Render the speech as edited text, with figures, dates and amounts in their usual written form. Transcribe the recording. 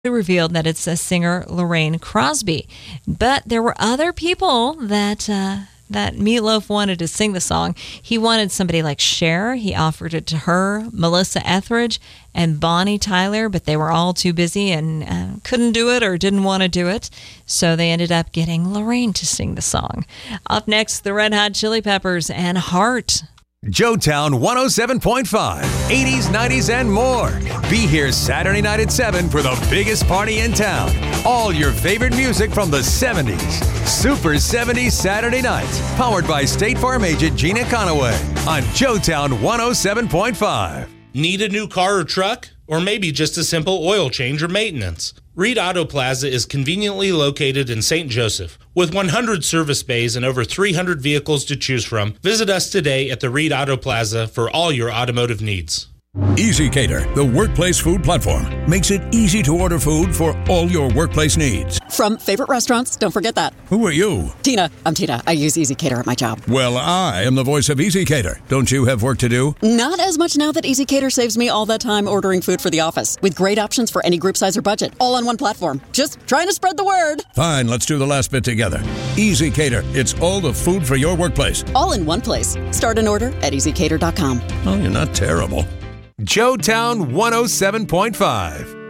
revealed that it's a singer Lorraine Crosby. But there were other people that Meatloaf wanted to sing the song. He wanted somebody like Cher. He offered it to her, Melissa Etheridge, and Bonnie Tyler, but they were all too busy and couldn't do it or didn't want to do it. So they ended up getting Lorraine to sing the song. Up next, the Red Hot Chili Peppers and Heart. Joetown 107.5, 80s, 90s, and more. Be here Saturday night at 7 for the biggest party in town. All your favorite music from the 70s. Super 70s Saturday nights. Powered by State Farm agent Gina Conaway on Joetown 107.5. Need a new car or truck? Or maybe just a simple oil change or maintenance? Reed Auto Plaza is conveniently located in St. Joseph. With 100 service bays and over 300 vehicles to choose from, visit us today at the Reed Auto Plaza for all your automotive needs. EasyCater, the workplace food platform, makes it easy to order food for all your workplace needs. From favorite restaurants, don't forget that. Who are you? Tina. I'm Tina. I use EasyCater at my job. Well, I am the voice of EasyCater. Don't you have work to do? Not as much now that EasyCater saves me all that time ordering food for the office. With great options for any group size or budget. All on one platform. Just trying to spread the word. Fine, let's do the last bit together. EasyCater. It's all the food for your workplace. All in one place. Start an order at EasyCater.com. Oh, you're not terrible. Joetown 107.5.